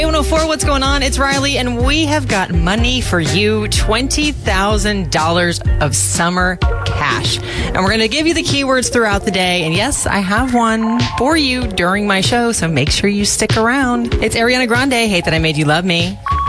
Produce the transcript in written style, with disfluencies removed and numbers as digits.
104, what's going on? It's Riley, and we have got money for you, $20,000 of summer cash. And we're going to give you the keywords throughout the day. And yes, I have one for you during my show, so make sure you stick around. It's Ariana Grande, Hate That I Made You Love Me.